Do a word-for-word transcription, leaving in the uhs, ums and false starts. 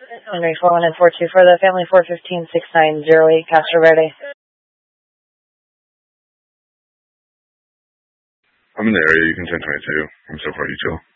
Henry four one and four two for the family four fifteen six nine zero eight Castro Verde. I'm in the area. You can ten twenty-two. I'm so far detail.